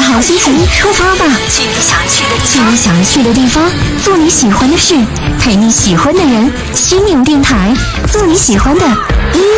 好心情，出发吧！去你想去的地方，做你喜欢的事，陪你喜欢的人。心灵电台，做你喜欢的音